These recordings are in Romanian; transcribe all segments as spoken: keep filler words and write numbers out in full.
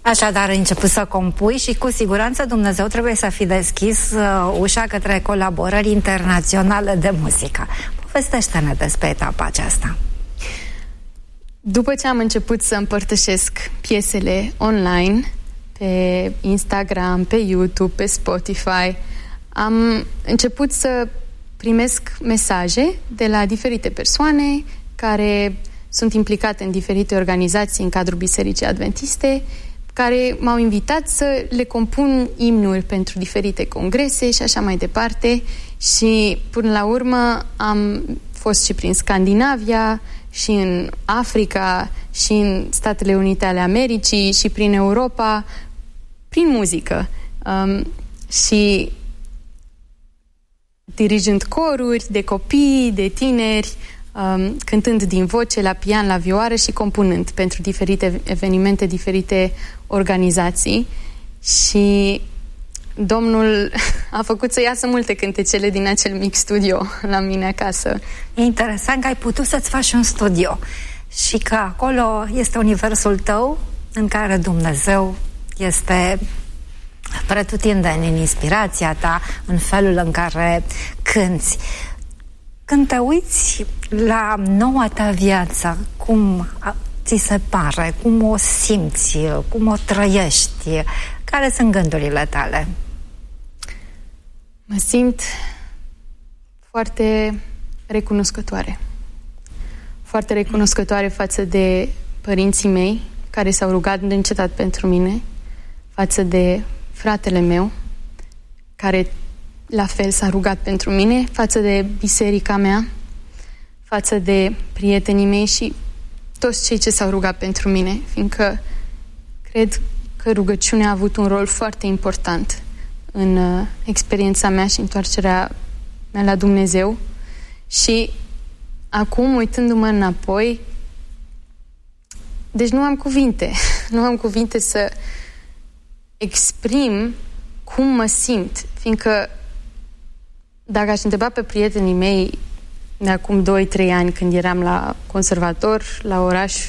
Așadar, ai început să compui și cu siguranță Dumnezeu trebuie să fi deschis uh, ușa către colaborări internaționale de muzică. Povestește-ne despre etapa aceasta. După ce am început să împărtășesc piesele online, pe Instagram, pe YouTube, pe Spotify, am început să primesc mesaje de la diferite persoane care sunt implicate în diferite organizații în cadrul Bisericii Adventiste, care m-au invitat să le compun imnuri pentru diferite congrese și așa mai departe. Și până la urmă am fost și prin Scandinavia, și în Africa, și în Statele Unite ale Americii, și prin Europa, prin muzică. Um, și dirijând coruri de copii, de tineri, um, cântând din voce, la pian, la vioară și compunând pentru diferite evenimente, diferite organizații. Și Domnul a făcut să iasă multe cântecele din acel mic studio la mine acasă. E interesant că ai putut să-ți faci un studio și că acolo este universul tău în care Dumnezeu este pretutindeni în inspirația ta, în felul în care cânți. Când te uiți la noua ta viață, cum ți se pare, cum o simți, cum o trăiești, care sunt gândurile tale? Mă simt foarte recunoscătoare. Foarte recunoscătoare față de părinții mei, care s-au rugat neîncetat pentru mine, față de fratele meu, care la fel s-a rugat pentru mine, față de biserica mea, față de prietenii mei și toți cei ce s-au rugat pentru mine, fiindcă cred că rugăciunea a avut un rol foarte important în uh, experiența mea și întoarcerea mea la Dumnezeu. Și acum, uitându-mă înapoi, deci nu am cuvinte, nu am cuvinte să exprim cum mă simt, fiindcă dacă aș întreba pe prietenii mei de acum doi trei ani, când eram la conservator, la oraș,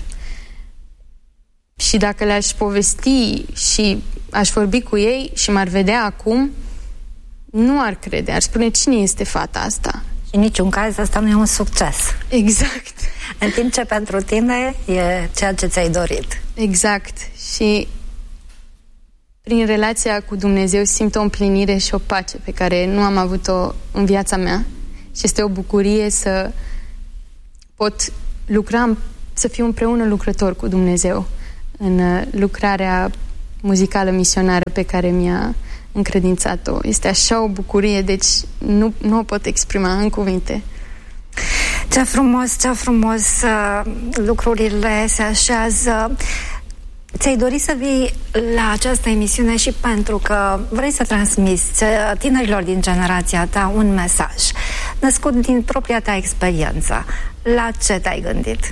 și dacă le-aș povesti și aș vorbi cu ei și m-ar vedea acum, nu ar crede, ar spune: cine este fata asta? Și în niciun caz asta nu e un succes. Exact. În timp ce pentru tine e ceea ce ți-ai dorit. Exact. Și prin relația cu Dumnezeu simt o împlinire și o pace pe care nu am avut-o în viața mea. Și este o bucurie să pot lucra, să fiu împreună lucrător cu Dumnezeu în lucrarea muzicală misionară pe care mi-a încredințat-o. Este așa o bucurie, deci nu, nu o pot exprima în cuvinte. Ce frumos, ce frumos uh, lucrurile se așează. Ți-ai dorit să vii la această emisiune și pentru că vrei să transmiți tinerilor din generația ta un mesaj născut din propria ta experiență. La ce te-ai gândit?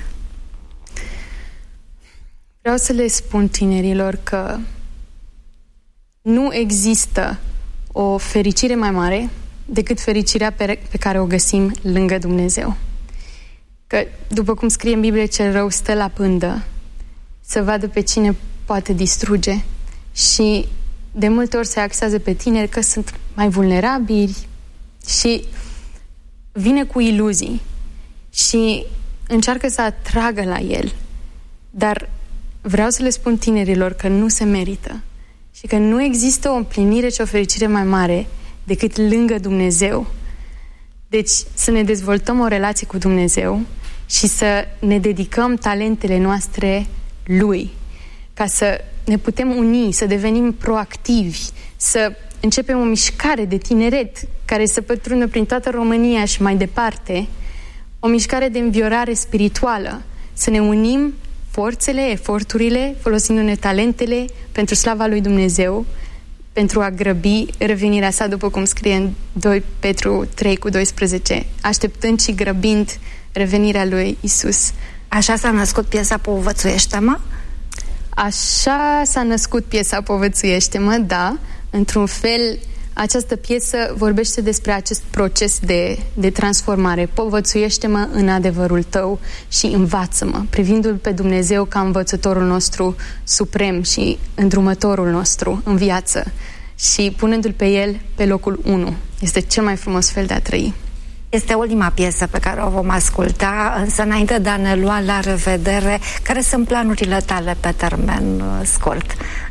Vreau să le spun tinerilor că nu există o fericire mai mare decât fericirea pe, pe care o găsim lângă Dumnezeu. Că, după cum scrie în Biblie, cel rău stă la pândă să vadă pe cine poate distruge și de multe ori se axează pe tineri că sunt mai vulnerabili și vine cu iluzii și încearcă să atragă la el. Dar vreau să le spun tinerilor că nu se merită și că nu există o împlinire și o fericire mai mare decât lângă Dumnezeu. Deci să ne dezvoltăm o relație cu Dumnezeu și să ne dedicăm talentele noastre Lui, ca să ne putem uni, să devenim proactivi, să începem o mișcare de tineret care să pătrundă prin toată România și mai departe, o mișcare de înviorare spirituală, să ne unim forțele, eforturile, folosindu-ne talentele pentru slava lui Dumnezeu, pentru a grăbi revenirea sa, după cum scrie în doi Petru trei cu doisprezece, așteptând și grăbind revenirea lui Isus. Așa s-a născut piesa Povățuiește-mă? Așa s-a născut piesa Povățuiește-mă, da. Într-un fel Această piesă vorbește despre acest proces de, de transformare. Povățuiește-mă în adevărul tău și învață-mă, privindu-L pe Dumnezeu ca învățătorul nostru suprem și îndrumătorul nostru în viață și punându-L pe El pe locul unu. Este cel mai frumos fel de a trăi. Este ultima piesă pe care o vom asculta, însă înainte de a ne lua la revedere, care sunt planurile tale pe termen scurt?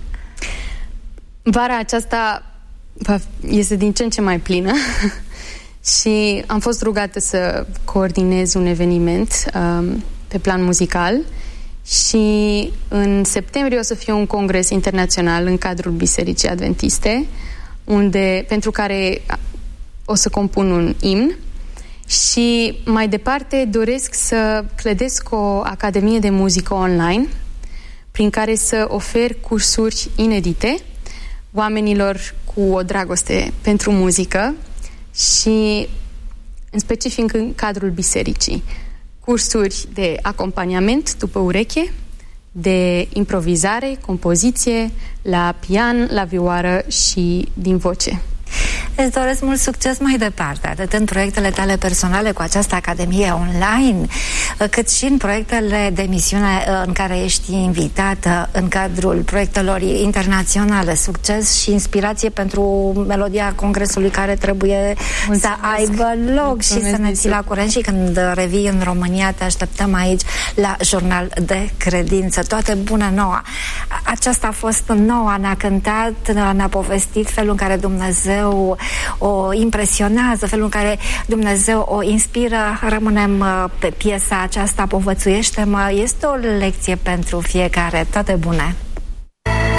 Vara aceasta este din ce în ce mai plină și am fost rugată să coordinez un eveniment um, pe plan muzical și în septembrie o să fie un congres internațional în cadrul Bisericii Adventiste, unde, pentru care o să compun un imn. Și mai departe doresc să clădesc o academie de muzică online prin care să ofer cursuri inedite oamenilor cu o dragoste pentru muzică și în specific în cadrul bisericii. Cursuri de acompaniament după ureche, de improvizare, compoziție, la pian, la vioară și din voce. Îți doresc mult succes mai departe, atât în proiectele tale personale cu această academie online, cât și în proiectele de misiune în care ești invitată în cadrul proiectelor internaționale. Succes și inspirație pentru melodia congresului care trebuie Mulțumesc. să aibă loc Mulțumesc. și să ne ții la curent, și când revii în România te așteptăm aici la Jurnal de Credință. Toate bune nouă! Aceasta a fost Noa, ne-a cântat, ne-a povestit felul în care Dumnezeu o impresionează, felul în care Dumnezeu o inspiră. Rămânem pe piesa aceasta, Povățuiește-mă. Este o lecție pentru fiecare. Toate bune!